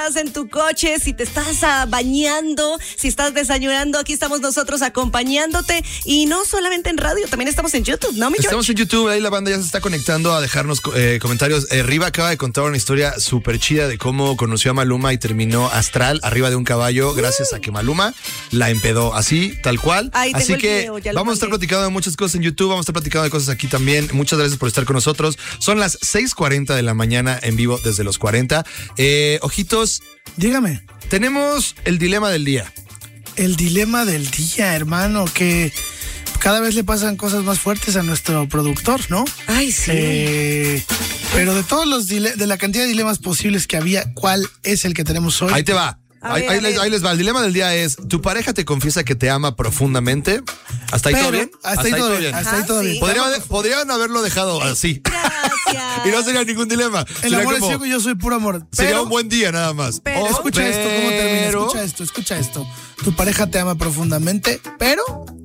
estás en tu coche, si te estás bañando, si estás desayunando, aquí estamos nosotros acompañándote. Y no solamente en radio, también estamos en YouTube, ¿no, mi George? Estamos en YouTube, ahí la banda ya se está conectando a dejarnos comentarios. Riva acaba de contar una historia súper chida de cómo conoció a Maluma y terminó astral arriba de un caballo gracias a que Maluma la empedó, así, tal cual. Así que vamos a estar platicando de muchas cosas en YouTube, vamos a estar platicando de cosas aquí también. Muchas gracias por estar con nosotros. Son las 6:40 de la mañana en vivo desde los 40. Ojitos, dígame. Tenemos el dilema del día. El dilema del día, hermano, que cada vez le pasan cosas más fuertes a nuestro productor, ¿no? Ay, sí. Pero de todos de la cantidad de dilemas posibles que había, ¿cuál es el que tenemos hoy? Ahí te va. Ahí les va. El dilema del día es: tu pareja te confiesa que te ama profundamente. ¿Hasta ahí todo bien? Hasta ahí todo bien. Podrían haberlo dejado así. Gracias. Y no sería ningún dilema. El amor es ciego y yo soy puro amor. Sería un buen día nada más. Escucha esto, ¿cómo termina? Escucha esto. Tu pareja te ama profundamente, pero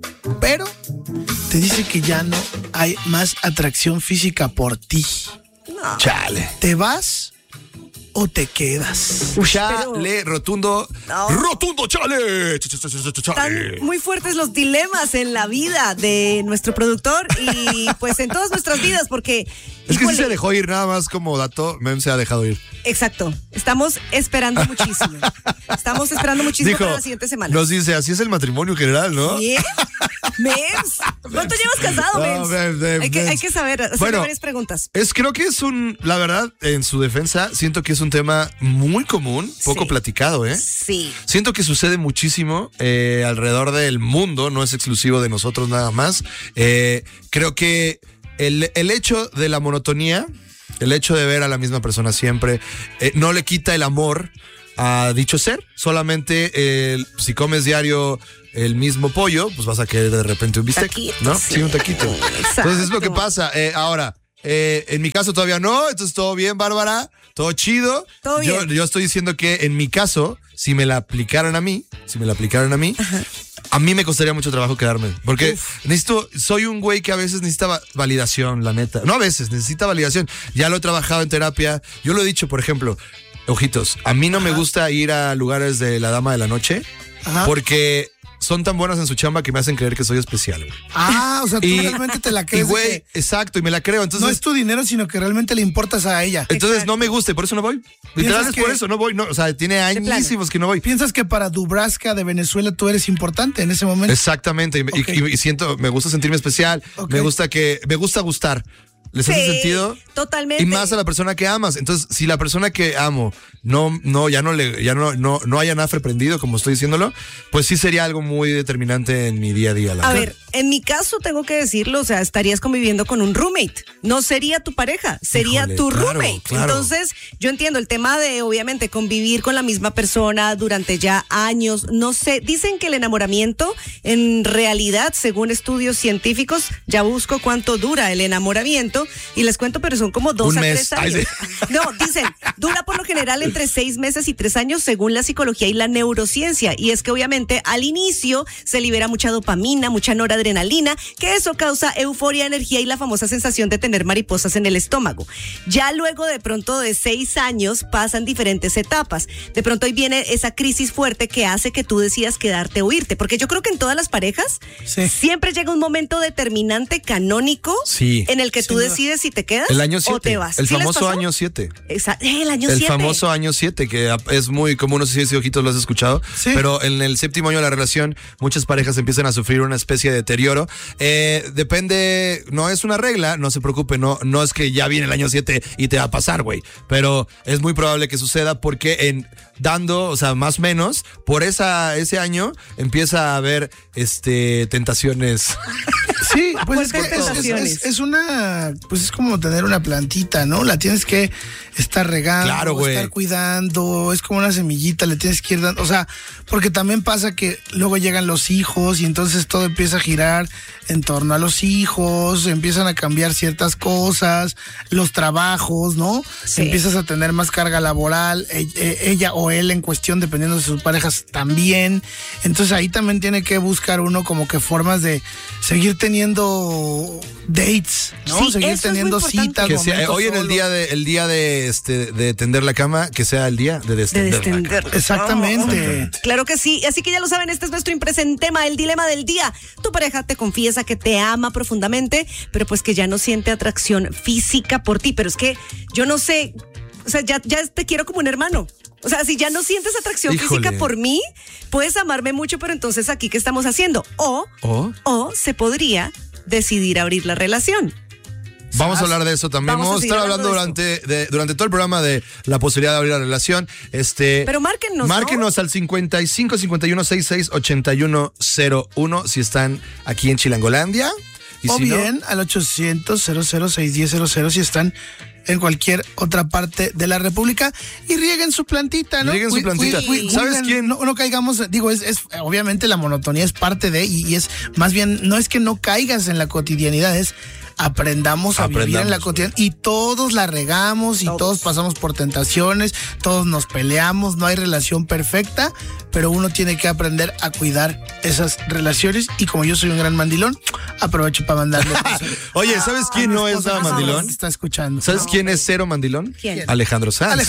te dice que ya no hay más atracción física por ti. No. Chale. ¿Te vas o te quedas? Chale, rotundo. No. Rotundo, chale. Están muy fuertes los dilemas en la vida de nuestro productor y pues en todas nuestras vidas, porque es que sí se dejó ir, nada más como dato, Mem se ha dejado ir. Exacto. Estamos esperando muchísimo. Dijo, para la siguiente semana. Nos dice, así es el matrimonio general, ¿no? ¿Bien? Mems, ¿cuánto llevas casado, Mems? Hay que saber, hacer varias preguntas. Creo que es la verdad, en su defensa, siento que es un tema muy común, poco platicado, ¿eh? Sí. Siento que sucede muchísimo alrededor del mundo, no es exclusivo de nosotros nada más. Creo que el hecho de la monotonía, el hecho de ver a la misma persona siempre, no le quita el amor a dicho ser. Solamente si comes diario el mismo pollo, pues vas a querer de repente un bistec, taquito, ¿no? Sí, un taquito. Exacto. Entonces es lo que pasa. Ahora, en mi caso todavía no, entonces todo bien, Bárbara, todo chido. Todo bien. Yo estoy diciendo que en mi caso, si me la aplicaran a mí, ajá, a mí me costaría mucho trabajo quedarme, porque soy un güey que a veces necesita validación, la neta. No a veces, necesita validación. Ya lo he trabajado en terapia. Yo lo he dicho, por ejemplo, ojitos, a mí no me gusta ir a lugares de la dama de la noche, porque son tan buenas en su chamba que me hacen creer que soy especial. O sea, tú realmente te la crees. Y güey, exacto, y me la creo. Entonces, no es tu dinero, sino que realmente le importas a ella. Entonces no me gusta y por eso no voy. Literal es por eso, no voy. No, o sea, tiene añísimos que no voy. ¿Piensas que para Dubraska de Venezuela tú eres importante en ese momento? Exactamente, y siento, me gusta sentirme especial, me gusta gustar. ¿Les hace sentido? Totalmente. Y más a la persona que amas. Entonces, si la persona que amo no haya nafre prendido, como estoy diciéndolo, pues sí sería algo muy determinante en mi día a día. A ver, en mi caso tengo que decirlo, o sea, estarías conviviendo con un roommate. No sería tu pareja, sería tu roommate. Claro. Entonces, yo entiendo el tema de, obviamente, convivir con la misma persona durante ya años. No sé, dicen que el enamoramiento, en realidad, según estudios científicos, ya busco cuánto dura el enamoramiento y les cuento, pero son como 2 a 3 años. No, dicen, dura por lo general entre 6 meses y 3 años según la psicología y la neurociencia. Y es que obviamente al inicio se libera mucha dopamina, mucha noradrenalina, que eso causa euforia, energía y la famosa sensación de tener mariposas en el estómago. Ya luego de pronto de 6 años pasan diferentes etapas. De pronto ahí viene esa crisis fuerte que hace que tú decidas quedarte o irte. Porque yo creo que en todas las parejas siempre llega un momento determinante canónico en el que tú decides si te quedas o te vas. El famoso año 7. El año 7. El famoso año 7, que es muy común, no sé si ojitos lo has escuchado, pero en el 7º año de la relación muchas parejas empiezan a sufrir una especie de deterioro. Depende, no es una regla, no se preocupe, no es que ya viene el año 7 y te va a pasar, güey, pero es muy probable que suceda porque o sea, más o menos, por ese año empieza a haber tentaciones. Sí, pues es como tener una plantita, ¿no? La tienes que estar regando, estar cuidando, es como una semillita, le tienes que ir dando, o sea, porque también pasa que luego llegan los hijos y entonces todo empieza a girar en torno a los hijos, empiezan a cambiar ciertas cosas, los trabajos, ¿no? Sí. Empiezas a tener más carga laboral, ella o él en cuestión, dependiendo de sus parejas también. Entonces ahí también tiene que buscar uno como que formas de seguir teniendo teniendo dates, ¿no? Sí, seguir teniendo citas. Que sea, hoy en el día de tender la cama, que sea el día de destender. Exactamente. Claro que sí. Así que ya lo saben, este es nuestro impresente tema, el dilema del día. Tu pareja te confiesa que te ama profundamente, pero pues que ya no siente atracción física por ti. Pero es que yo no sé, o sea, ya te quiero como un hermano. O sea, si ya no sientes atracción física por mí, puedes amarme mucho, pero entonces aquí, ¿qué estamos haciendo? O se podría decidir abrir la relación. Vamos a hablar de eso también. Vamos a estar hablando durante todo el programa de la posibilidad de abrir la relación. Pero márquenos. Márquenos al 55 51 66 8101 si están aquí en Chilangolandia. O bien al 800 0061000 si están en cualquier otra parte de la República, y rieguen su plantita, ¿no? Rieguen su plantita. ¿Sabes quién? No caigamos, digo, es obviamente la monotonía es parte de, y es más bien, no es que no caigas en la cotidianidad, es aprendamos a vivir en la cotidianidad, y todos la regamos y todos pasamos por tentaciones, todos nos peleamos, no hay relación perfecta, pero uno tiene que aprender a cuidar esas relaciones, y como yo soy un gran mandilón, aprovecho para mandarle Oye, ¿sabes quién no es nada mandilón? Está escuchando. ¿Sabes quién es cero mandilón? ¿Quién? Alejandro Sanz.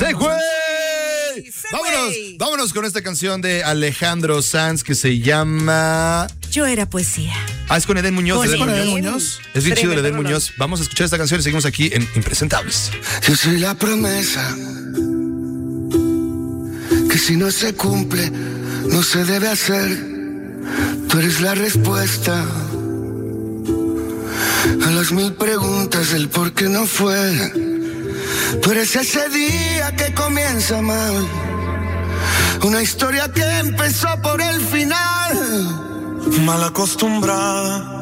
¡Güey! Vámonos con esta canción de Alejandro Sanz que se llama Yo era poesía. Es con Edén Muñoz. Es con Edén Muñoz. Es bien chido el Edén Muñoz. Vamos a escuchar esta canción y seguimos aquí en Impresentables. Yo soy la promesa que si no se cumple no se debe hacer. Tú eres la respuesta a las 1000 preguntas del por qué no fue. Tú eres ese día que comienza mal, una historia que empezó por el final. Mal acostumbrada